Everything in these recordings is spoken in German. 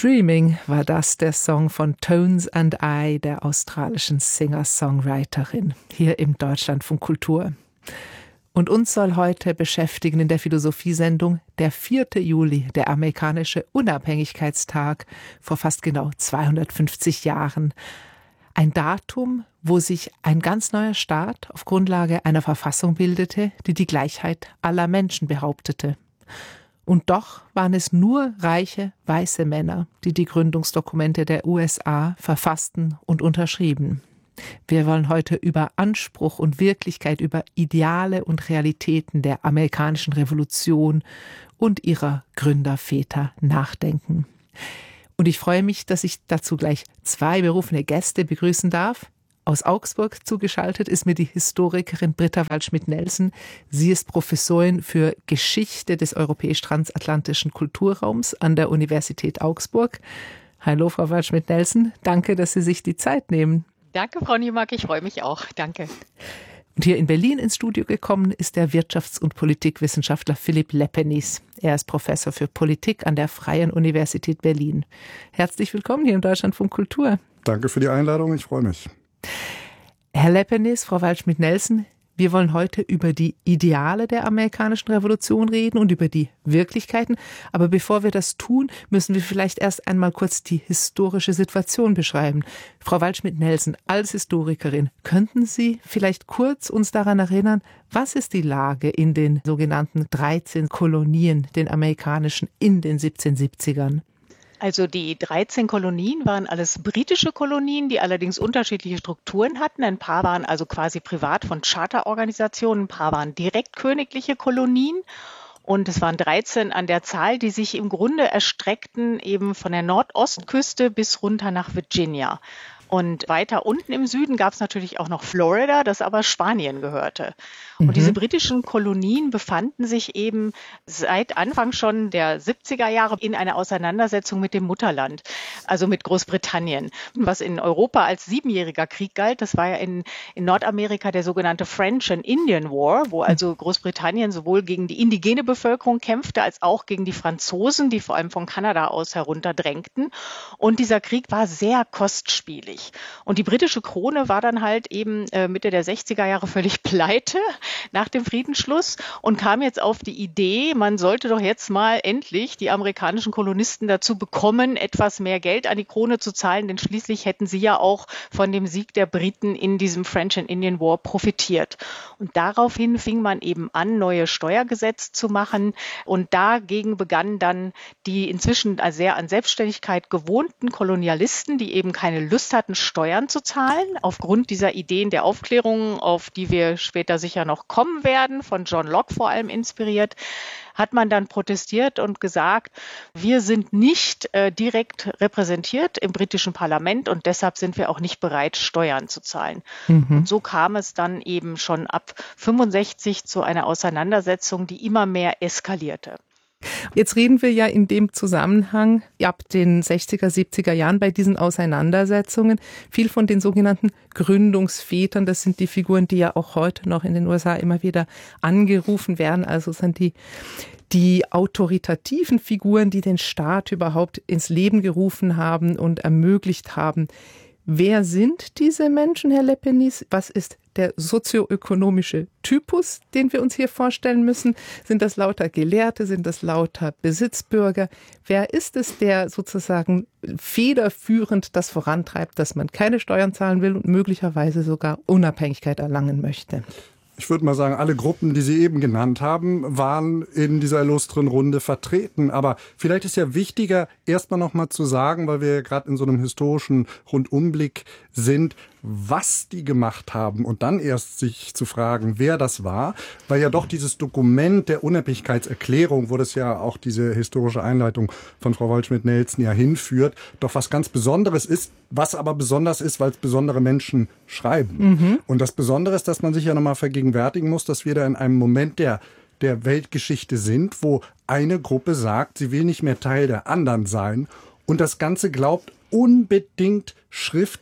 Dreaming war das, der Song von Tones and I, der australischen Singer-Songwriterin, hier im Deutschlandfunk Kultur. Und uns soll heute beschäftigen in der Philosophiesendung der 4. Juli, der amerikanische Unabhängigkeitstag vor fast genau 250 Jahren. Ein Datum, wo sich ein ganz neuer Staat auf Grundlage einer Verfassung bildete, die die Gleichheit aller Menschen behauptete. Und doch waren es nur reiche, weiße Männer, die die Gründungsdokumente der USA verfassten und unterschrieben. Wir wollen heute über Anspruch und Wirklichkeit, über Ideale und Realitäten der amerikanischen Revolution und ihrer Gründerväter nachdenken. Und ich freue mich, dass ich dazu gleich 2 berufene Gäste begrüßen darf. Aus Augsburg zugeschaltet ist mir die Historikerin Britta Waldschmidt-Nelson. Sie ist Professorin für Geschichte des europäisch-transatlantischen Kulturraums an der Universität Augsburg. Hallo, Frau Waldschmidt-Nelson. Danke, dass Sie sich die Zeit nehmen. Danke, Frau Niemark. Ich freue mich auch. Danke. Und hier in Berlin ins Studio gekommen ist der Wirtschafts- und Politikwissenschaftler Philipp Lepenies. Er ist Professor für Politik an der Freien Universität Berlin. Herzlich willkommen hier in Deutschlandfunk Kultur. Danke für die Einladung. Ich freue mich. Herr Lepenies, Frau Waldschmidt-Nelson, wir wollen heute über die Ideale der amerikanischen Revolution reden und über die Wirklichkeiten. Aber bevor wir das tun, müssen wir vielleicht erst einmal kurz die historische Situation beschreiben. Frau Waldschmidt-Nelson, als Historikerin, könnten Sie vielleicht kurz uns daran erinnern, was ist die Lage in den sogenannten 13 Kolonien, den amerikanischen, in den 1770ern? Also die 13 Kolonien waren alles britische Kolonien, die allerdings unterschiedliche Strukturen hatten. Ein paar waren also quasi privat von Charterorganisationen, ein paar waren direkt königliche Kolonien. Und es waren 13 an der Zahl, die sich im Grunde erstreckten eben von der Nordostküste bis runter nach Virginia. Und weiter unten im Süden gab es natürlich auch noch Florida, das aber Spanien gehörte. Und diese britischen Kolonien befanden sich eben seit Anfang schon der 70er Jahre in einer Auseinandersetzung mit dem Mutterland, also mit Großbritannien. Was in Europa als 7-jähriger Krieg galt, das war ja in Nordamerika der sogenannte French and Indian War, wo also Großbritannien sowohl gegen die indigene Bevölkerung kämpfte, als auch gegen die Franzosen, die vor allem von Kanada aus herunterdrängten. Und dieser Krieg war sehr kostspielig. Und die britische Krone war dann halt eben Mitte der 60er Jahre völlig pleite nach dem Friedensschluss und kam jetzt auf die Idee, man sollte doch jetzt mal endlich die amerikanischen Kolonisten dazu bekommen, etwas mehr Geld an die Krone zu zahlen, denn schließlich hätten sie ja auch von dem Sieg der Briten in diesem French and Indian War profitiert. Und daraufhin fing man eben an, neue Steuergesetze zu machen und dagegen begannen dann die inzwischen sehr an Selbstständigkeit gewohnten Kolonialisten, die eben keine Lust hatten, Steuern zu zahlen, aufgrund dieser Ideen der Aufklärung, auf die wir später sicher noch kommen werden, von John Locke vor allem inspiriert, hat man dann protestiert und gesagt, wir sind nicht direkt repräsentiert im britischen Parlament und deshalb sind wir auch nicht bereit, Steuern zu zahlen. Und so kam es dann eben schon ab 65 zu einer Auseinandersetzung, die immer mehr eskalierte. Jetzt reden wir ja in dem Zusammenhang ab den 60er, 70er Jahren bei diesen Auseinandersetzungen viel von den sogenannten Gründungsvätern. Das sind die Figuren, die ja auch heute noch in den USA immer wieder angerufen werden. Also sind die autoritativen Figuren, die den Staat überhaupt ins Leben gerufen haben und ermöglicht haben. Wer sind diese Menschen, Herr Lepenies? Was ist der sozioökonomische Typus, den wir uns hier vorstellen müssen? Sind das lauter Gelehrte? Sind das lauter Besitzbürger? Wer ist es, der sozusagen federführend das vorantreibt, dass man keine Steuern zahlen will und möglicherweise sogar Unabhängigkeit erlangen möchte? Ich würde mal sagen, alle Gruppen, die Sie eben genannt haben, waren in dieser illustren Runde vertreten. Aber vielleicht ist ja wichtiger, erstmal noch mal zu sagen, weil wir ja gerade in so einem historischen Rundumblick sind, was die gemacht haben und dann erst sich zu fragen, wer das war, weil ja doch dieses Dokument der Unabhängigkeitserklärung, wo das ja auch diese historische Einleitung von Frau Waldschmidt-Nelson ja hinführt, doch was ganz Besonderes ist, was aber besonders ist, weil es besondere Menschen schreiben. Und das Besondere ist, dass man sich ja nochmal vergegenwärtigen muss, dass wir da in einem Moment der Weltgeschichte sind, wo eine Gruppe sagt, sie will nicht mehr Teil der anderen sein und das Ganze glaubt, unbedingt schriftlich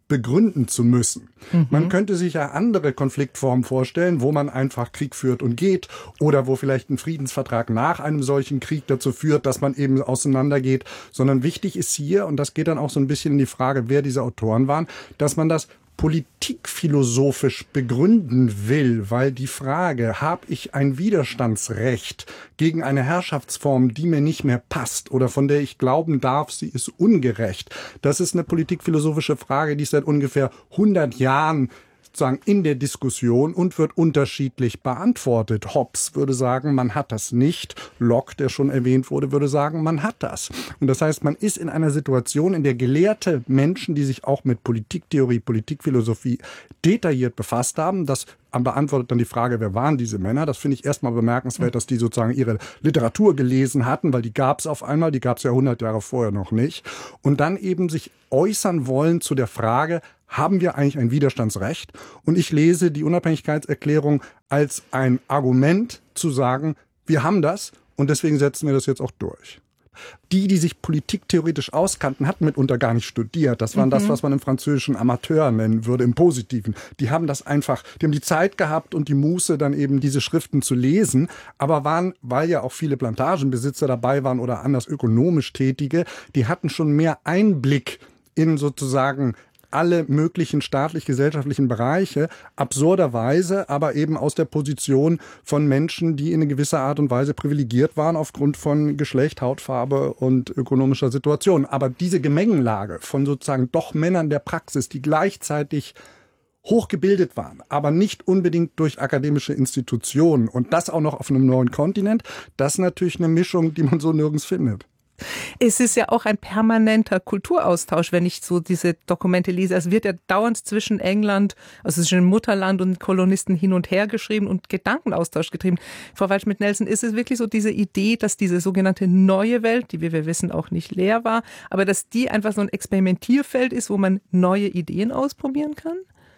begründen zu müssen. Man könnte sich ja andere Konfliktformen vorstellen, wo man einfach Krieg führt und geht oder wo vielleicht ein Friedensvertrag nach einem solchen Krieg dazu führt, dass man eben auseinandergeht. Sondern wichtig ist hier, und das geht dann auch so ein bisschen in die Frage, wer diese Autoren waren, dass man das politikphilosophisch begründen will, weil die Frage, habe ich ein Widerstandsrecht gegen eine Herrschaftsform, die mir nicht mehr passt oder von der ich glauben darf, sie ist ungerecht, das ist eine politikphilosophische Frage, die seit ungefähr 100 Jahren sozusagen in der Diskussion und wird unterschiedlich beantwortet. Hobbes würde sagen, man hat das nicht. Locke, der schon erwähnt wurde, würde sagen, man hat das. Und das heißt, man ist in einer Situation, in der gelehrte Menschen, die sich auch mit Politiktheorie, Politikphilosophie detailliert befasst haben, das beantwortet dann die Frage, wer waren diese Männer? Das finde ich erstmal bemerkenswert, dass die sozusagen ihre Literatur gelesen hatten, weil die gab es auf einmal, die gab es ja 100 Jahre vorher noch nicht. Und dann eben sich äußern wollen zu der Frage, haben wir eigentlich ein Widerstandsrecht? Und ich lese die Unabhängigkeitserklärung als ein Argument zu sagen, wir haben das und deswegen setzen wir das jetzt auch durch. Die sich politiktheoretisch auskannten, hatten mitunter gar nicht studiert. Das waren das, was man im Französischen Amateur nennen würde, im Positiven. Die haben das einfach, die haben die Zeit gehabt und die Muße, dann eben diese Schriften zu lesen, aber waren, weil ja auch viele Plantagenbesitzer dabei waren oder anders ökonomisch Tätige, die hatten schon mehr Einblick in sozusagen alle möglichen staatlich-gesellschaftlichen Bereiche, absurderweise, aber eben aus der Position von Menschen, die in einer gewisser Art und Weise privilegiert waren aufgrund von Geschlecht, Hautfarbe und ökonomischer Situation. Aber diese Gemengenlage von sozusagen doch Männern der Praxis, die gleichzeitig hochgebildet waren, aber nicht unbedingt durch akademische Institutionen und das auch noch auf einem neuen Kontinent, das ist natürlich eine Mischung, die man so nirgends findet. Es ist ja auch ein permanenter Kulturaustausch, wenn ich so diese Dokumente lese. Es wird ja dauernd zwischen England, also zwischen dem Mutterland und Kolonisten hin und her geschrieben und Gedankenaustausch getrieben. Frau Waldschmidt-Nelson, ist es wirklich so diese Idee, dass diese sogenannte neue Welt, die wie wir wissen auch nicht leer war, aber dass die einfach so ein Experimentierfeld ist, wo man neue Ideen ausprobieren kann?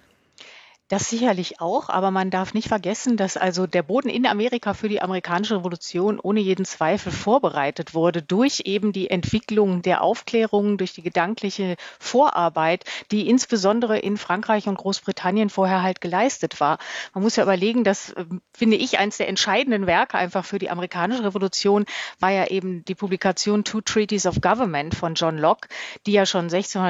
Das sicherlich auch, aber man darf nicht vergessen, dass also der Boden in Amerika für die amerikanische Revolution ohne jeden Zweifel vorbereitet wurde durch eben die Entwicklung der Aufklärung, durch die gedankliche Vorarbeit, die insbesondere in Frankreich und Großbritannien vorher halt geleistet war. Man muss ja überlegen, dass, finde ich, eines der entscheidenden Werke einfach für die amerikanische Revolution war ja eben die Publikation Two Treaties of Government von John Locke, die ja schon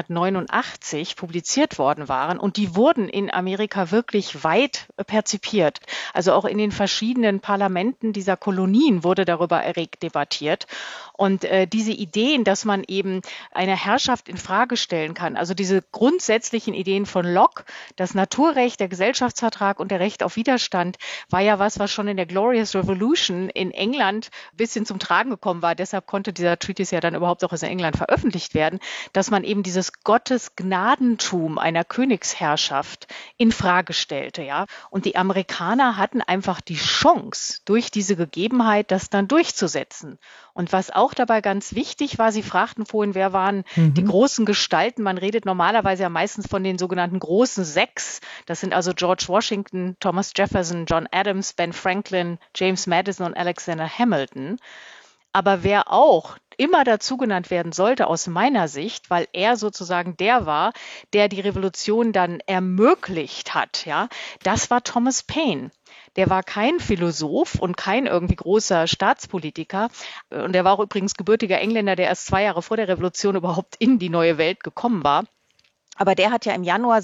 1689 publiziert worden waren und die wurden in Amerika wirklich weit perzipiert. Also auch in den verschiedenen Parlamenten dieser Kolonien wurde darüber erregt debattiert. Und diese Ideen, dass man eben eine Herrschaft in Frage stellen kann, also diese grundsätzlichen Ideen von Locke, das Naturrecht, der Gesellschaftsvertrag und der Recht auf Widerstand, war ja was schon in der Glorious Revolution in England ein bisschen zum Tragen gekommen war. Deshalb konnte dieser Treatise ja dann überhaupt auch in England veröffentlicht werden, dass man eben dieses Gottesgnadentum einer Königsherrschaft in Frage stellte, ja. Und die Amerikaner hatten einfach die Chance, durch diese Gegebenheit das dann durchzusetzen. Und was auch dabei ganz wichtig war, Sie fragten vorhin, wer waren die großen Gestalten? Man redet normalerweise ja meistens von den sogenannten großen Sechs. Das sind also George Washington, Thomas Jefferson, John Adams, Ben Franklin, James Madison und Alexander Hamilton. Aber wer auch immer dazu genannt werden sollte aus meiner Sicht, weil er sozusagen der war, der die Revolution dann ermöglicht hat, ja, das war Thomas Paine. Der war kein Philosoph und kein irgendwie großer Staatspolitiker. Und der war auch übrigens gebürtiger Engländer, der erst 2 Jahre vor der Revolution überhaupt in die neue Welt gekommen war. Aber der hat ja im Januar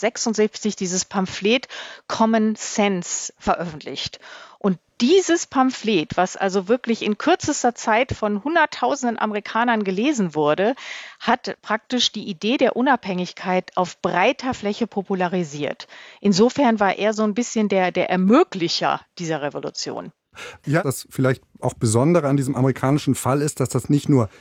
1776 dieses Pamphlet Common Sense veröffentlicht. Und dieses Pamphlet, was also wirklich in kürzester Zeit von Hunderttausenden Amerikanern gelesen wurde, hat praktisch die Idee der Unabhängigkeit auf breiter Fläche popularisiert. Insofern war er so ein bisschen der Ermöglicher dieser Revolution. Ja, das vielleicht auch Besondere an diesem amerikanischen Fall ist, dass das nicht nur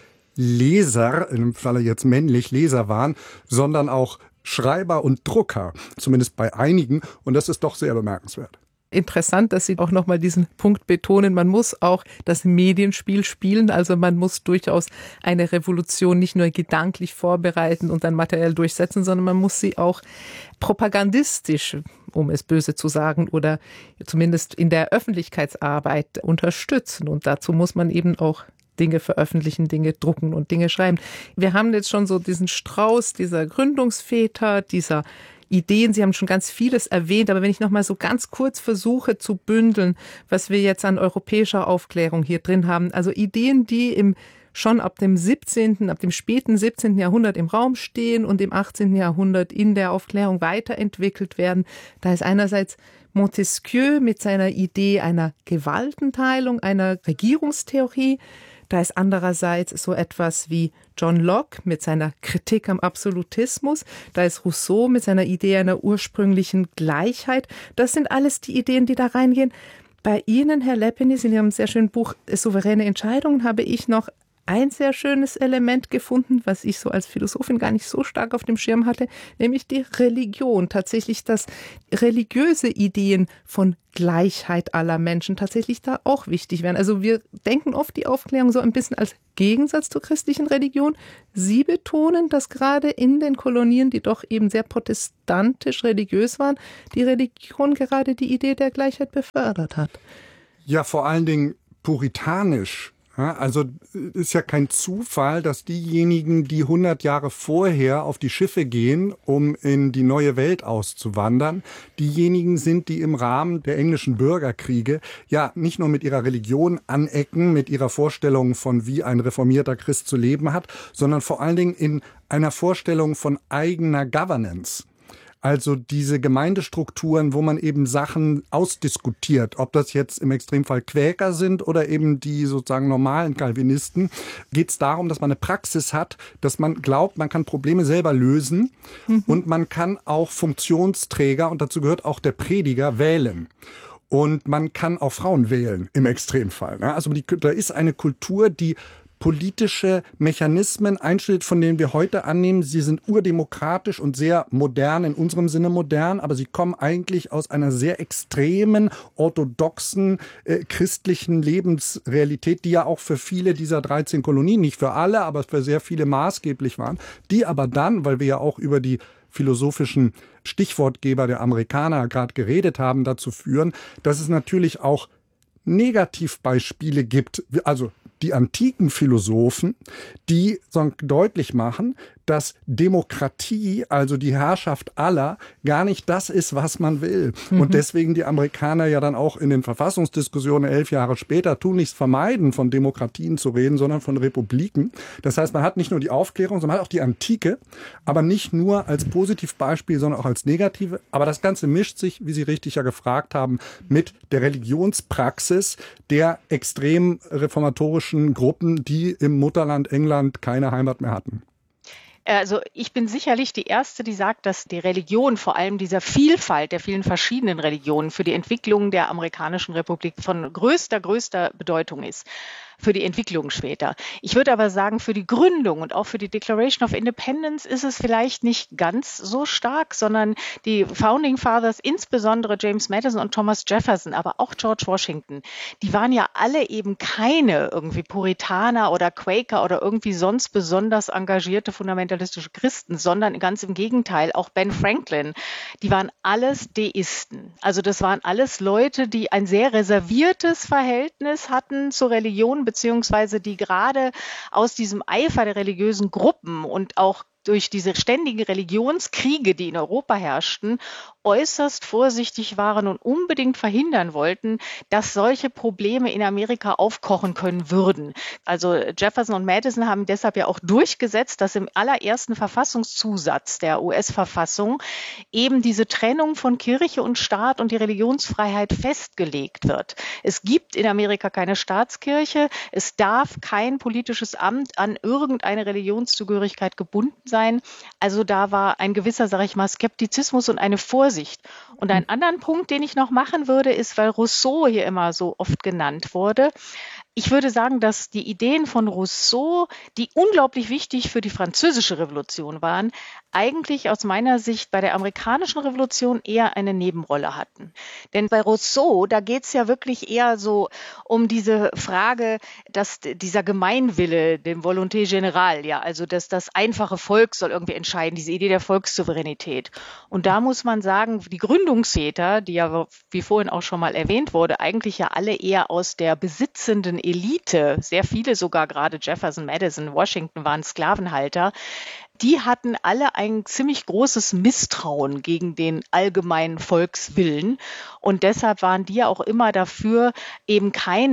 Leser, in dem Falle jetzt männlich Leser waren, sondern auch Schreiber und Drucker, zumindest bei einigen. Und das ist doch sehr bemerkenswert. Interessant, dass Sie auch nochmal diesen Punkt betonen, man muss auch das Medienspiel spielen, also man muss durchaus eine Revolution nicht nur gedanklich vorbereiten und dann materiell durchsetzen, sondern man muss sie auch propagandistisch, um es böse zu sagen, oder zumindest in der Öffentlichkeitsarbeit unterstützen und dazu muss man eben auch Dinge veröffentlichen, Dinge drucken und Dinge schreiben. Wir haben jetzt schon so diesen Strauß dieser Gründungsväter, dieser Ideen. Sie haben schon ganz vieles erwähnt, aber wenn ich noch mal so ganz kurz versuche zu bündeln, was wir jetzt an europäischer Aufklärung hier drin haben, also Ideen, die schon ab dem späten 17. Jahrhundert im Raum stehen und im 18. Jahrhundert in der Aufklärung weiterentwickelt werden. Da ist einerseits Montesquieu mit seiner Idee einer Gewaltenteilung, einer Regierungstheorie. Da ist andererseits so etwas wie John Locke mit seiner Kritik am Absolutismus. Da ist Rousseau mit seiner Idee einer ursprünglichen Gleichheit. Das sind alles die Ideen, die da reingehen. Bei Ihnen, Herr Lepenies, in Ihrem sehr schönen Buch Souveräne Entscheidungen habe ich noch ein sehr schönes Element gefunden, was ich so als Philosophin gar nicht so stark auf dem Schirm hatte, nämlich die Religion. Tatsächlich, dass religiöse Ideen von Gleichheit aller Menschen tatsächlich da auch wichtig wären. Also wir denken oft die Aufklärung so ein bisschen als Gegensatz zur christlichen Religion. Sie betonen, dass gerade in den Kolonien, die doch eben sehr protestantisch religiös waren, die Religion gerade die Idee der Gleichheit befördert hat. Ja, vor allen Dingen puritanisch. Ja, also ist ja kein Zufall, dass diejenigen, die 100 Jahre vorher auf die Schiffe gehen, um in die neue Welt auszuwandern, diejenigen sind, die im Rahmen der englischen Bürgerkriege ja nicht nur mit ihrer Religion anecken, mit ihrer Vorstellung von wie ein reformierter Christ zu leben hat, sondern vor allen Dingen in einer Vorstellung von eigener Governance. Also diese Gemeindestrukturen, wo man eben Sachen ausdiskutiert, ob das jetzt im Extremfall Quäker sind oder eben die sozusagen normalen Calvinisten, geht es darum, dass man eine Praxis hat, dass man glaubt, man kann Probleme selber lösen und man kann auch Funktionsträger, und dazu gehört auch der Prediger, wählen. Und man kann auch Frauen wählen im Extremfall. Also da ist eine Kultur, die politische Mechanismen einstellt, von denen wir heute annehmen, sie sind urdemokratisch und sehr modern, in unserem Sinne modern, aber sie kommen eigentlich aus einer sehr extremen, orthodoxen, christlichen Lebensrealität, die ja auch für viele dieser 13 Kolonien, nicht für alle, aber für sehr viele maßgeblich waren, die aber dann, weil wir ja auch über die philosophischen Stichwortgeber der Amerikaner gerade geredet haben, dazu führen, dass es natürlich auch Negativbeispiele gibt, also die antiken Philosophen, die deutlich machen, dass Demokratie, also die Herrschaft aller, gar nicht das ist, was man will. Und deswegen die Amerikaner ja dann auch in den Verfassungsdiskussionen 11 Jahre später tunlichst vermeiden, von Demokratien zu reden, sondern von Republiken. Das heißt, man hat nicht nur die Aufklärung, sondern man hat auch die Antike, aber nicht nur als Positivbeispiel, sondern auch als negative. Aber das Ganze mischt sich, wie Sie richtig ja gefragt haben, mit der Religionspraxis der extrem reformatorischen Gruppen, die im Mutterland England keine Heimat mehr hatten. Also ich bin sicherlich die Erste, die sagt, dass die Religion, vor allem dieser Vielfalt der vielen verschiedenen Religionen, für die Entwicklung der amerikanischen Republik von größter Bedeutung ist. Für die Entwicklung später. Ich würde aber sagen, für die Gründung und auch für die Declaration of Independence ist es vielleicht nicht ganz so stark, sondern die Founding Fathers, insbesondere James Madison und Thomas Jefferson, aber auch George Washington, die waren ja alle eben keine irgendwie Puritaner oder Quaker oder irgendwie sonst besonders engagierte fundamentalistische Christen, sondern ganz im Gegenteil, auch Ben Franklin, die waren alles Deisten. Also das waren alles Leute, die ein sehr reserviertes Verhältnis hatten zur Religion, beziehungsweise die gerade aus diesem Eifer der religiösen Gruppen und auch durch diese ständigen Religionskriege, die in Europa herrschten, äußerst vorsichtig waren und unbedingt verhindern wollten, dass solche Probleme in Amerika aufkochen können würden. Also Jefferson und Madison haben deshalb ja auch durchgesetzt, dass im allerersten Verfassungszusatz der US-Verfassung eben diese Trennung von Kirche und Staat und die Religionsfreiheit festgelegt wird. Es gibt in Amerika keine Staatskirche, es darf kein politisches Amt an irgendeine Religionszugehörigkeit gebunden sein. Also da war ein gewisser, sage ich mal, Skeptizismus und eine Vorsicht. Und einen anderen Punkt, den ich noch machen würde, ist, weil Rousseau hier immer so oft genannt wurde, ich würde sagen, dass die Ideen von Rousseau, die unglaublich wichtig für die Französische Revolution waren, eigentlich aus meiner Sicht bei der amerikanischen Revolution eher eine Nebenrolle hatten. Denn bei Rousseau, da geht es ja wirklich eher so um diese Frage, dass dieser Gemeinwille, dem Volonté générale, ja, also dass das einfache Volk soll irgendwie entscheiden, diese Idee der Volkssouveränität. Und da muss man sagen, die Gründungsväter, die ja, wie vorhin auch schon mal erwähnt wurde, eigentlich ja alle eher aus der besitzenden Elite, sehr viele sogar, gerade Jefferson, Madison, Washington waren Sklavenhalter, die hatten alle ein ziemlich großes Misstrauen gegen den allgemeinen Volkswillen. Und deshalb waren die ja auch immer dafür, eben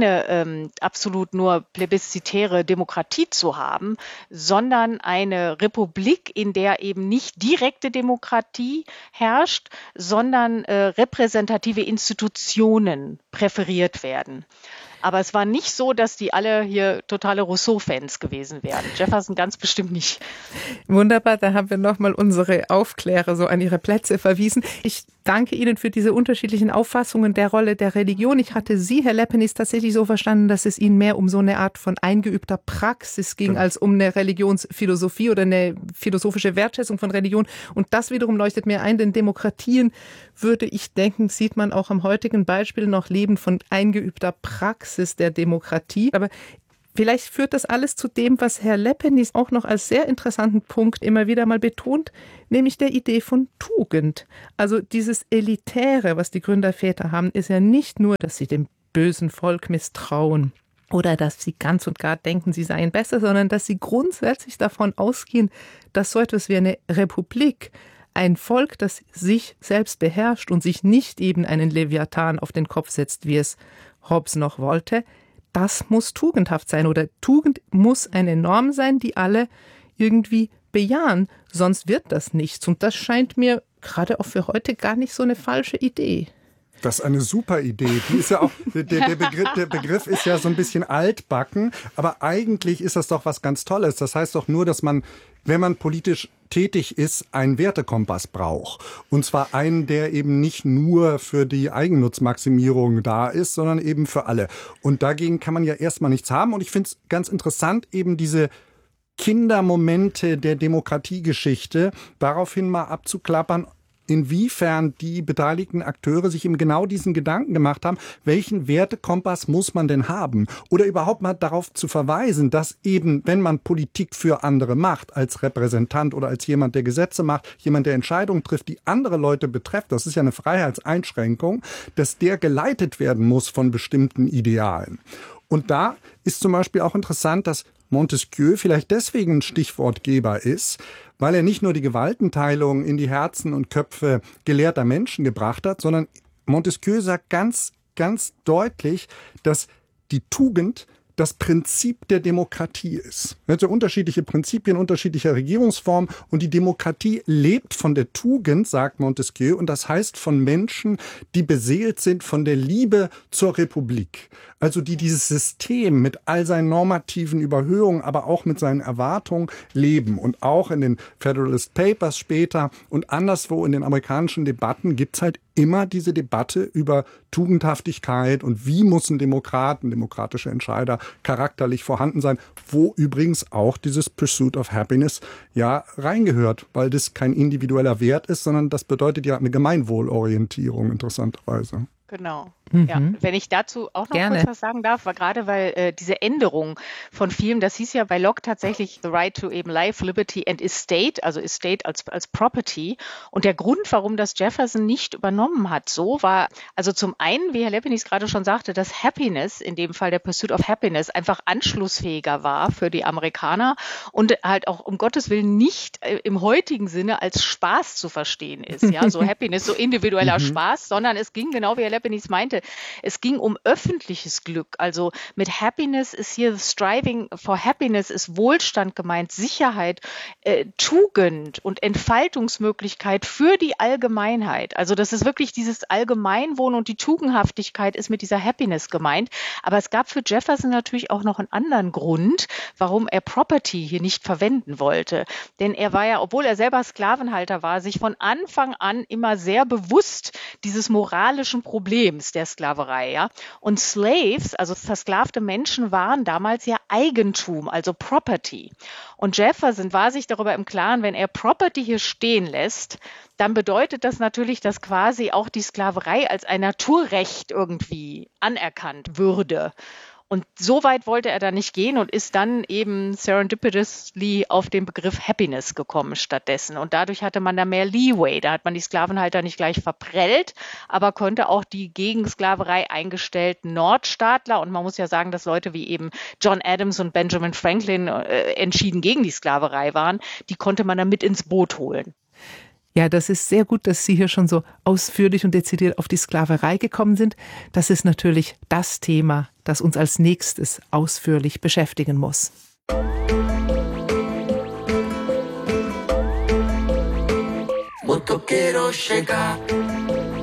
keine absolut nur plebiszitäre Demokratie zu haben, sondern eine Republik, in der eben nicht direkte Demokratie herrscht, sondern repräsentative Institutionen präferiert werden. Aber es war nicht so, dass die alle hier totale Rousseau-Fans gewesen wären. Jefferson ganz bestimmt nicht. Wunderbar, da haben wir nochmal unsere Aufklärer so an ihre Plätze verwiesen. Ich danke Ihnen für diese unterschiedlichen Auffassungen der Rolle der Religion. Ich hatte Sie, Herr Lepenies, tatsächlich so verstanden, dass es Ihnen mehr um so eine Art von eingeübter Praxis ging, als um eine Religionsphilosophie oder eine philosophische Wertschätzung von Religion. Und das wiederum leuchtet mir ein, denn Demokratien, würde ich denken, sieht man auch am heutigen Beispiel noch leben von eingeübter Praxis der Demokratie. Aber vielleicht führt das alles zu dem, was Herr Lepenies auch noch als sehr interessanten Punkt immer wieder mal betont, nämlich der Idee von Tugend. Also dieses Elitäre, was die Gründerväter haben, ist ja nicht nur, dass sie dem bösen Volk misstrauen oder dass sie ganz und gar denken, sie seien besser, sondern dass sie grundsätzlich davon ausgehen, dass so etwas wie eine Republik, ein Volk, das sich selbst beherrscht und sich nicht eben einen Leviathan auf den Kopf setzt, wie es Hobbes noch wollte, das muss tugendhaft sein oder Tugend muss eine Norm sein, die alle irgendwie bejahen, sonst wird das nichts. Und das scheint mir gerade auch für heute gar nicht so eine falsche Idee. Das ist eine super Idee. Die ist ja auch, der Begriff ist ja so ein bisschen altbacken, aber eigentlich ist das doch was ganz Tolles. Das heißt doch nur, dass man, wenn man politisch tätig ist, einen Wertekompass braucht. Und zwar einen, der eben nicht nur für die Eigennutzmaximierung da ist, sondern eben für alle. Und dagegen kann man ja erstmal nichts haben. Und ich finde es ganz interessant, eben diese Kindermomente der Demokratiegeschichte daraufhin mal abzuklappern, inwiefern die beteiligten Akteure sich eben genau diesen Gedanken gemacht haben, welchen Wertekompass muss man denn haben? Oder überhaupt mal darauf zu verweisen, dass eben, wenn man Politik für andere macht, als Repräsentant oder als jemand, der Gesetze macht, jemand, der Entscheidungen trifft, die andere Leute betreffen, das ist ja eine Freiheitseinschränkung, dass der geleitet werden muss von bestimmten Idealen. Und da ist zum Beispiel auch interessant, dass Montesquieu vielleicht deswegen ein Stichwortgeber ist, weil er nicht nur die Gewaltenteilung in die Herzen und Köpfe gelehrter Menschen gebracht hat, sondern Montesquieu sagt ganz, ganz deutlich, dass die Tugend das Prinzip der Demokratie ist. Also unterschiedliche Prinzipien, unterschiedliche Regierungsformen und die Demokratie lebt von der Tugend, sagt Montesquieu, und das heißt von Menschen, die beseelt sind von der Liebe zur Republik. Also die dieses System mit all seinen normativen Überhöhungen, aber auch mit seinen Erwartungen leben. Und auch in den Federalist Papers später und anderswo in den amerikanischen Debatten gibt's halt immer diese Debatte über Tugendhaftigkeit und wie muss ein Demokrat, ein demokratischer Entscheider charakterlich vorhanden sein, wo übrigens auch dieses Pursuit of Happiness ja reingehört, weil das kein individueller Wert ist, sondern das bedeutet ja eine Gemeinwohlorientierung interessanterweise. Genau. Ja, wenn ich dazu auch noch kurz was sagen darf, war gerade, weil diese Änderung von vielen, das hieß ja bei Locke tatsächlich the right to eben life, liberty and estate, also estate als Property. Und der Grund, warum das Jefferson nicht übernommen hat, so war, also zum einen, wie Herr Lepenies gerade schon sagte, dass Happiness, in dem Fall der Pursuit of Happiness, einfach anschlussfähiger war für die Amerikaner und halt auch um Gottes Willen nicht im heutigen Sinne als Spaß zu verstehen ist. Ja, so Happiness, so individueller Spaß, sondern es ging, genau wie Herr Lepenies meinte, es ging um öffentliches Glück. Also mit Happiness ist hier Striving for Happiness ist Wohlstand gemeint, Sicherheit, Tugend und Entfaltungsmöglichkeit für die Allgemeinheit. Also das ist wirklich dieses Allgemeinwohl und die Tugendhaftigkeit ist mit dieser Happiness gemeint. Aber es gab für Jefferson natürlich auch noch einen anderen Grund, warum er Property hier nicht verwenden wollte. Denn er war ja, obwohl er selber Sklavenhalter war, sich von Anfang an immer sehr bewusst dieses moralischen Problems der Sklaverei, ja. Und Slaves, also versklavte Menschen, waren damals ja Eigentum, also Property. Und Jefferson war sich darüber im Klaren, wenn er Property hier stehen lässt, dann bedeutet das natürlich, dass quasi auch die Sklaverei als ein Naturrecht irgendwie anerkannt würde. Und so weit wollte er da nicht gehen und ist dann eben serendipitously auf den Begriff Happiness gekommen stattdessen. Und dadurch hatte man da mehr Leeway. Da hat man die Sklavenhalter nicht gleich verprellt, aber konnte auch die gegen Sklaverei eingestellten Nordstaatler, und man muss ja sagen, dass Leute wie eben John Adams und Benjamin Franklin entschieden gegen die Sklaverei waren, die konnte man dann mit ins Boot holen. Ja, das ist sehr gut, dass Sie hier schon so ausführlich und dezidiert auf die Sklaverei gekommen sind. Das ist natürlich das Thema, das uns als nächstes ausführlich beschäftigen muss. Moto quiero llegar